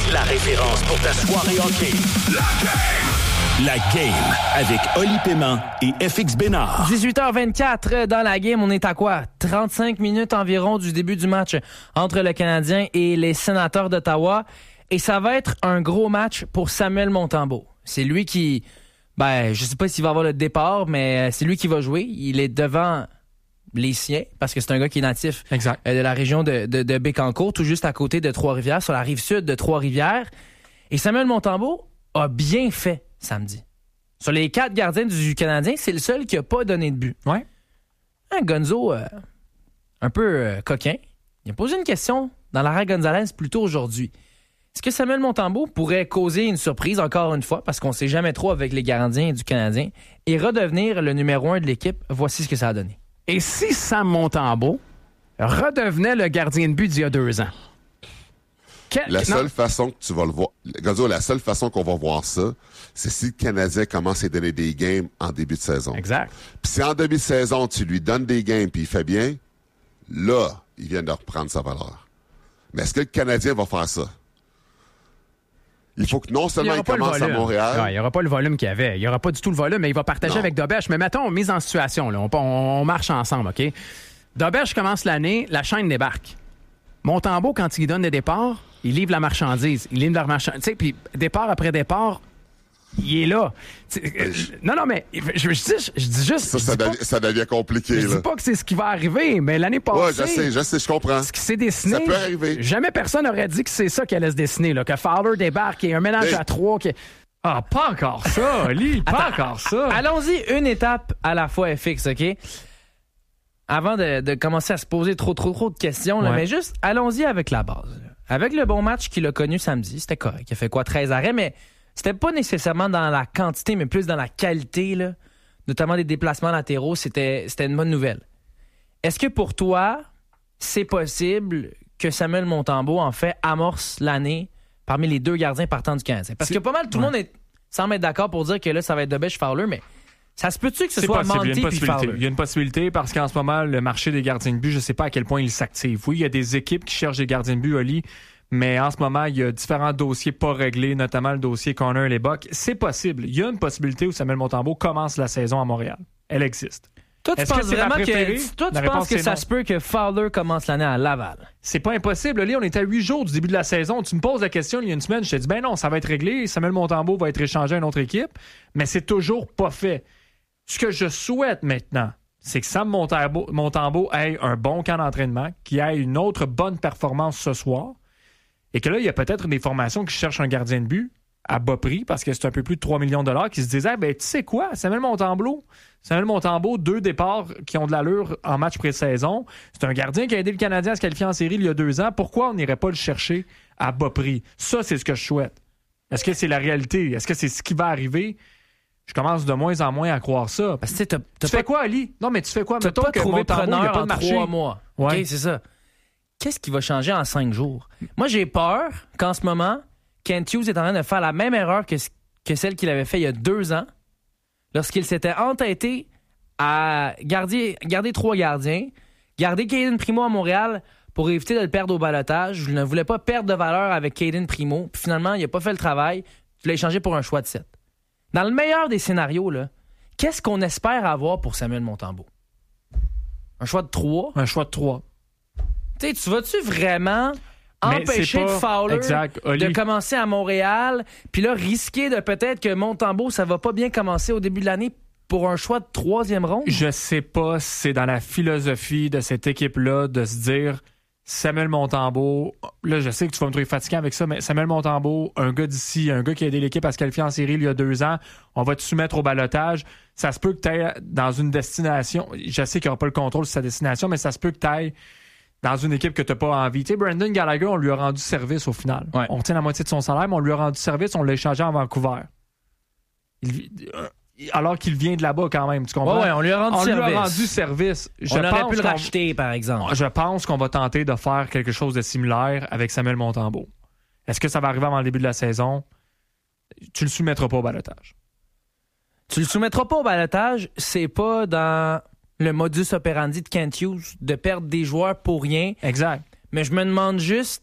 la référence pour ta soirée hockey. La Game avec Oli Paiement et FX Bénard. 18h24 dans la Game, on est à quoi? 35 minutes environ du début du match entre le Canadien et les Sénateurs d'Ottawa. Et ça va être un gros match pour Samuel Montembeault. C'est lui qui... je sais pas s'il va avoir le départ, mais c'est lui qui va jouer. Il est devant les siens, parce que c'est un gars qui est natif de la région de Bécancour, tout juste à côté de Trois-Rivières, sur la rive sud de Trois-Rivières. Et Samuel Montembeault a bien fait samedi. Sur les 4 gardiens du Canadien, c'est le seul qui n'a pas donné de but. Ouais. Un Gonzo un peu coquin. Il a posé une question dans l'arrêt Gonzalez plus tôt aujourd'hui. Est-ce que Samuel Montembeault pourrait causer une surprise encore une fois, parce qu'on ne sait jamais trop avec les gardiens du Canadien, et redevenir le numéro 1 de l'équipe? Voici ce que ça a donné. Et si Sam Montembeault redevenait le gardien de but d'il y a 2 ans? La seule façon que tu vas le voir, Gonzo, la seule façon qu'on va voir ça, c'est si le Canadien commence à donner des games en début de saison. Exact. Puis si en début de saison, tu lui donnes des games puis il fait bien, là, il vient de reprendre sa valeur. Mais est-ce que le Canadien va faire ça? Il faut que non seulement il commence à Montréal... Ouais, il n'y aura pas le volume qu'il y avait. Il n'y aura pas du tout le volume, mais il va partager avec Dobèche. Mais mettons, mise en situation, là, on marche ensemble, OK? Dobèche commence l'année, la chaîne débarque. Montembeault, quand il donne des départs, il livre la marchandise. Il livre la marchandise. Tu sais, puis départ après départ, il est là. Non, mais je dis juste... Ça devient compliqué. Je dis pas que c'est ce qui va arriver, mais l'année passée... Ouais, je sais, je comprends. Ce qui s'est dessiné... Ça peut arriver. Jamais personne n'aurait dit que c'est ça qui allait se dessiner, là, que Fowler débarque et un mélange à 3... Ah, pas encore ça, Oli, pas encore ça. Allons-y une étape à la fois, FX, OK? Avant de commencer à se poser trop de questions, là, mais juste, allons-y avec la base. Là. Avec le bon match qu'il a connu samedi, c'était correct. Il a fait 13 arrêts, mais c'était pas nécessairement dans la quantité, mais plus dans la qualité, là. Notamment des déplacements latéraux, c'était une bonne nouvelle. Est-ce que pour toi, c'est possible que Samuel Montembeault, en fait, amorce l'année parmi les 2 gardiens partants du Canadien? Parce que pas mal, tout le monde semble être d'accord pour dire que là, ça va être Dobèche Fowler, mais ça se peut-tu que ce soit Monty puis Fowler? Il y a une possibilité parce qu'en ce moment, le marché des gardiens de but, je ne sais pas à quel point il s'active. Oui, il y a des équipes qui cherchent des gardiens de but, Oli, mais en ce moment, il y a différents dossiers pas réglés, notamment le dossier Connor Lebock. C'est possible. Il y a une possibilité où Samuel Montembeault commence la saison à Montréal. Elle existe. Toi, tu penses vraiment que ça se peut que Fowler commence l'année à Laval? C'est pas impossible. Oli, on est à 8 jours du début de la saison. Tu me poses la question il y a une semaine, je te dis, non, ça va être réglé. Samuel Montembeault va être échangé à une autre équipe, mais c'est toujours pas fait. Ce que je souhaite maintenant, c'est que Sam Montembeault ait un bon camp d'entraînement, qu'il ait une autre bonne performance ce soir, et que là, il y a peut-être des formations qui cherchent un gardien de but à bas prix, parce que c'est un peu plus de 3 millions de dollars, qui se disaient, tu sais quoi, Samuel Montembeault, 2 départs qui ont de l'allure en match pré-saison. C'est un gardien qui a aidé le Canadien à se qualifier en série il y a 2 ans. Pourquoi on n'irait pas le chercher à bas prix? Ça, c'est ce que je souhaite. Est-ce que c'est la réalité? Est-ce que c'est ce qui va arriver? Je commence de moins en moins à croire ça. Parce que tu fais quoi, Ali? Non, mais tu fais quoi? Tu n'as pas trouvé preneur en 3 mois. Ouais. OK, c'est ça. Qu'est-ce qui va changer en 5 jours? Moi, j'ai peur qu'en ce moment, Kent Hughes est en train de faire la même erreur que celle qu'il avait fait il y a 2 ans, lorsqu'il s'était entêté à garder 3 gardiens, garder Caden Primo à Montréal pour éviter de le perdre au balotage. Je ne voulais pas perdre de valeur avec Caden Primo. Puis finalement, il n'a pas fait le travail. Je l'ai échangé pour un choix de 7. Dans le meilleur des scénarios, là, qu'est-ce qu'on espère avoir pour Samuel Montembeault? Un choix de 3? Un choix de 3. Tu sais, tu vas-tu vraiment empêcher Fowler de commencer à Montréal, puis là, risquer de peut-être que Montembeault, ça va pas bien commencer au début de l'année pour un choix de 3e ronde? Je sais pas si c'est dans la philosophie de cette équipe-là de se dire Samuel Montembeault, là, je sais que tu vas me trouver fatiguant avec ça, mais Samuel Montembeault, un gars d'ici, un gars qui a aidé l'équipe à se qualifier en série il y a 2 ans, on va te soumettre au balotage. Ça se peut que tu ailles dans une destination, je sais qu'il n'y aura pas le contrôle sur sa destination, mais ça se peut que tu ailles dans une équipe que tu n'as pas envie. Tu sais, Brendan Gallagher, on lui a rendu service au final. Ouais. On tient la moitié de son salaire, mais on lui a rendu service, on l'a échangé à Vancouver. Alors qu'il vient de là-bas quand même, tu comprends? Oui, on lui a rendu service. On aurait pu le racheter, par exemple. Je pense qu'on va tenter de faire quelque chose de similaire avec Samuel Montembeault. Est-ce que ça va arriver avant le début de la saison? Tu le soumettras pas au balotage. Tu le soumettras pas au balotage, c'est pas dans le modus operandi de Kent Hughes de perdre des joueurs pour rien. Exact. Mais je me demande juste